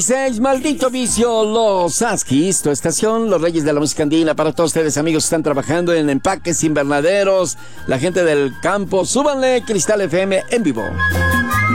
Seis, maldito vicio, los Askis, tu estación, los reyes de la música andina. Para todos ustedes, amigos que están trabajando en empaques invernaderos, la gente del campo, súbanle Cristal FM en vivo.